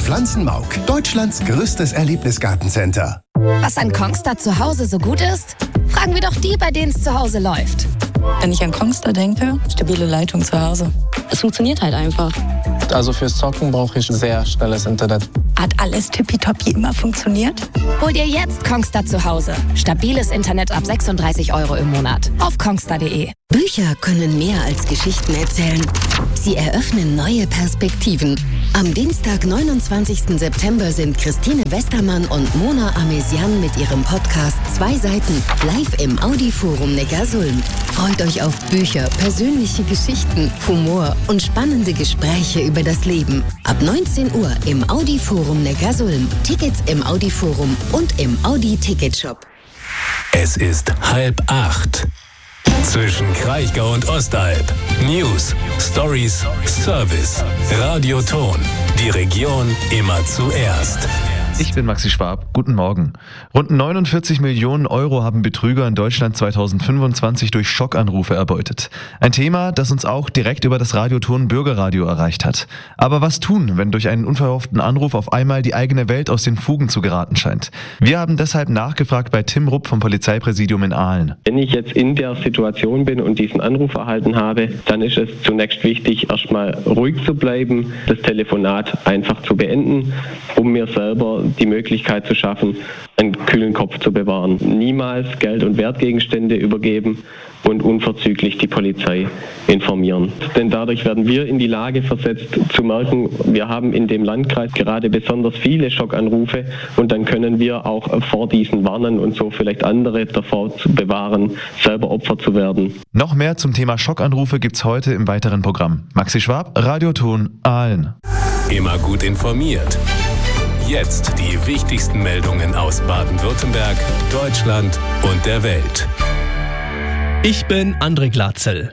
Pflanzenmauk, Deutschlands größtes Erlebnisgartencenter. Was an Kongstar zu Hause so gut ist? Fragen wir doch die, bei denen es zu Hause läuft. Wenn ich an Kongstar denke, stabile Leitung zu Hause. Es funktioniert halt einfach. Also fürs Zocken brauche ich sehr schnelles Internet. Hat alles tippitoppi immer funktioniert? Hol dir jetzt Kongstar zu Hause. Stabiles Internet ab 36 € im Monat. Auf kongstar.de. Bücher können mehr als Geschichten erzählen. Sie eröffnen neue Perspektiven. Am Dienstag, 29. September sind Christine Westermann und Mona Amesian mit ihrem Podcast 2 Seiten live im Audi-Forum Neckarsulm. Freut euch auf Bücher, persönliche Geschichten, Humor und spannende Gespräche über das Leben. Ab 19 Uhr im Audi-Forum Neckarsulm. Tickets im Audi-Forum und im Audi-Ticketshop. Es ist 7:30. Zwischen Kraichgau und Ostalb. News, Stories, Service. Radio Ton. Die Region immer zuerst. Ich bin Maxi Schwab. Guten Morgen. Rund 49 Millionen € haben Betrüger in Deutschland 2025 durch Schockanrufe erbeutet. Ein Thema, das uns auch direkt über das Radioton Bürgerradio erreicht hat. Aber was tun, wenn durch einen unverhofften Anruf auf einmal die eigene Welt aus den Fugen zu geraten scheint? Wir haben deshalb nachgefragt bei Tim Rupp vom Polizeipräsidium in Aalen. Wenn ich jetzt in der Situation bin und diesen Anruf erhalten habe, dann ist es zunächst wichtig, erstmal ruhig zu bleiben, das Telefonat einfach zu beenden, um mir selber die Möglichkeit zu schaffen, einen kühlen Kopf zu bewahren. Niemals Geld- und Wertgegenstände übergeben und unverzüglich die Polizei informieren. Denn dadurch werden wir in die Lage versetzt zu merken, wir haben in dem Landkreis gerade besonders viele Schockanrufe und dann können wir auch vor diesen warnen und so vielleicht andere davor zu bewahren, selber Opfer zu werden. Noch mehr zum Thema Schockanrufe gibt's heute im weiteren Programm. Maxi Schwab, Radioton Aalen. Immer gut informiert. Jetzt die wichtigsten Meldungen aus Baden-Württemberg, Deutschland und der Welt. Ich bin André Glatzel.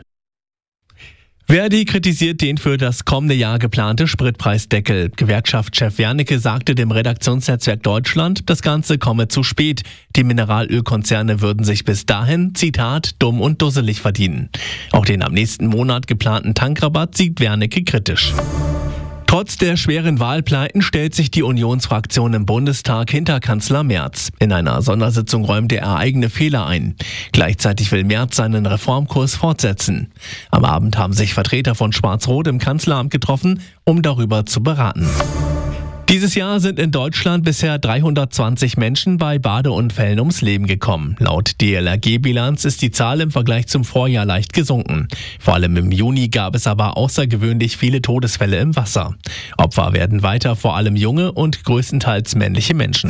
Verdi kritisiert den für das kommende Jahr geplante Spritpreisdeckel. Gewerkschaftschef Wernicke sagte dem Redaktionsnetzwerk Deutschland, das Ganze komme zu spät. Die Mineralölkonzerne würden sich bis dahin, Zitat, dumm und dusselig verdienen. Auch den am nächsten Monat geplanten Tankrabatt sieht Wernicke kritisch. Trotz der schweren Wahlpleiten stellt sich die Unionsfraktion im Bundestag hinter Kanzler Merz. In einer Sondersitzung räumte er eigene Fehler ein. Gleichzeitig will Merz seinen Reformkurs fortsetzen. Am Abend haben sich Vertreter von Schwarz-Rot im Kanzleramt getroffen, um darüber zu beraten. Dieses Jahr sind in Deutschland bisher 320 Menschen bei Badeunfällen ums Leben gekommen. Laut DLRG-Bilanz ist die Zahl im Vergleich zum Vorjahr leicht gesunken. Vor allem im Juni gab es aber außergewöhnlich viele Todesfälle im Wasser. Opfer werden weiter vor allem junge und größtenteils männliche Menschen.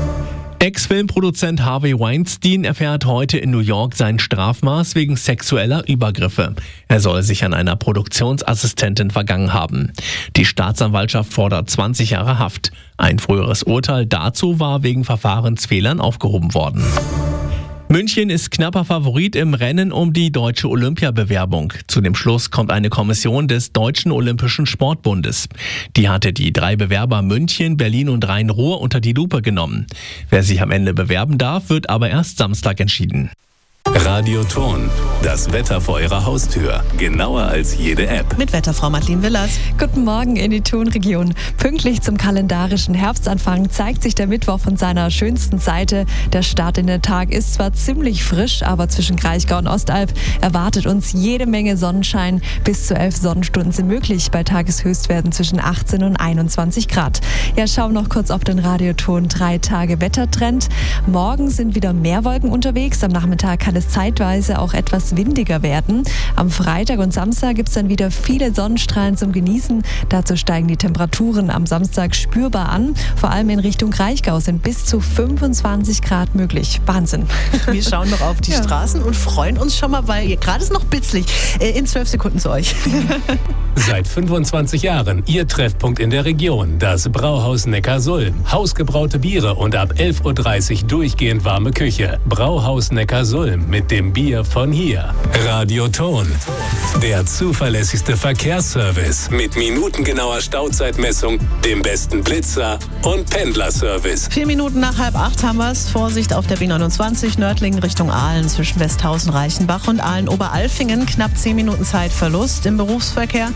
Ex-Filmproduzent Harvey Weinstein erfährt heute in New York sein Strafmaß wegen sexueller Übergriffe. Er soll sich an einer Produktionsassistentin vergangen haben. Die Staatsanwaltschaft fordert 20 Jahre Haft. Ein früheres Urteil dazu war wegen Verfahrensfehlern aufgehoben worden. München ist knapper Favorit im Rennen um die deutsche Olympiabewerbung. Zu dem Schluss kommt eine Kommission des Deutschen Olympischen Sportbundes. Die hatte die 3 Bewerber München, Berlin und Rhein-Ruhr unter die Lupe genommen. Wer sich am Ende bewerben darf, wird aber erst Samstag entschieden. Radio Ton, das Wetter vor Ihrer Haustür. Genauer als jede App. Mit Wetterfrau Madeleine Willers. Guten Morgen in die Tonregion. Pünktlich zum kalendarischen Herbstanfang zeigt sich der Mittwoch von seiner schönsten Seite. Der Start in den Tag ist zwar ziemlich frisch, aber zwischen Kraichgau und Ostalb erwartet uns jede Menge Sonnenschein. Bis zu 11 Sonnenstunden sind möglich bei Tageshöchstwerten zwischen 18 und 21 Grad. Ja, schauen wir noch kurz auf den Radioton 3 Tage Wettertrend. Morgen sind wieder mehr Wolken unterwegs. Am Nachmittag kann es zeitweise auch etwas windiger werden. Am Freitag und Samstag gibt es dann wieder viele Sonnenstrahlen zum Genießen. Dazu steigen die Temperaturen am Samstag spürbar an. Vor allem in Richtung Kraichgau sind bis zu 25 Grad möglich. Wahnsinn. Wir schauen noch auf die Straßen und freuen uns schon mal, weil gerade ist noch bitzlig. In 12 Sekunden zu euch. Seit 25 Jahren Ihr Treffpunkt in der Region, das Brauhaus Neckarsulm. Hausgebraute Biere und ab 11:30 Uhr durchgehend warme Küche. Brauhaus Neckarsulm mit dem Bier von hier. Radio Ton, der zuverlässigste Verkehrsservice mit minutengenauer Stauzeitmessung, dem besten Blitzer und Pendlerservice. 4 Minuten nach 7:30 haben wir es. Vorsicht auf der B29 Nördlingen Richtung Aalen zwischen Westhausen, Reichenbach und Aalen-Oberalfingen. Knapp 10 Minuten Zeitverlust im Berufsverkehr.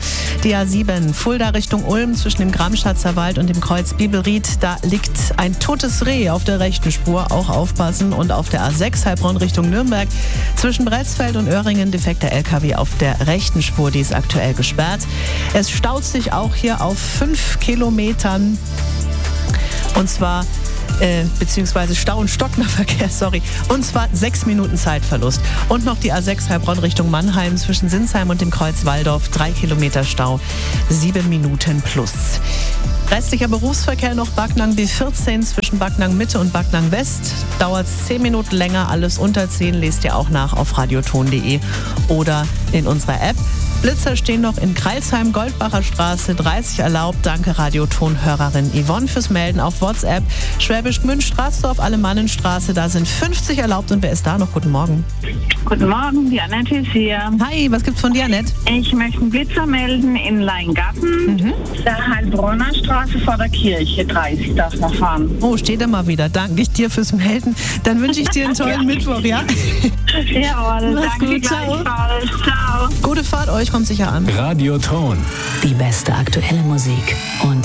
Die A7 Fulda Richtung Ulm zwischen dem Gramschatzer Wald und dem Kreuz Bibelried. Da liegt ein totes Reh auf der rechten Spur. Auch aufpassen. Und auf der A6 Heilbronn Richtung Nürnberg zwischen Bretzfeld und Öhringen defekter LKW auf der rechten Spur. Die ist aktuell gesperrt. Es staut sich auch hier auf 5 Kilometern. Und zwar beziehungsweise Stau- und Stocknerverkehr, und zwar 6 Minuten Zeitverlust. Und noch die A6 Heilbronn Richtung Mannheim zwischen Sinsheim und dem Kreuz Walldorf, 3 Kilometer Stau, 7 Minuten plus. Restlicher Berufsverkehr noch Backnang B14 zwischen Backnang Mitte und Backnang West. Dauert 10 Minuten länger, alles unter 10 lest ihr auch nach auf radioton.de oder in unserer App. Blitzer stehen noch in Kreilsheim, Goldbacher Straße, 30 erlaubt. Danke Radioton-Hörerin Yvonne fürs Melden auf WhatsApp. Schwäbisch Gmünd, Straßdorf, Alemannenstraße, da sind 50 erlaubt. Und wer ist da noch? Guten Morgen. Guten Morgen, die Annette ist hier. Hi, was gibt's von dir, Annette? Ich möchte einen Blitzer melden in Leingarten, der Heilbronner Straße vor der Kirche, 30 darf man fahren. Oh, steht da mal wieder. Danke ich dir fürs Melden. Dann wünsche ich dir einen tollen Mittwoch, ja? Jawohl, mach's danke gut, ciao. gleichfalls. Ciao. Gute Fahrt, euch kommt sicher an. Radioton. Die beste aktuelle Musik und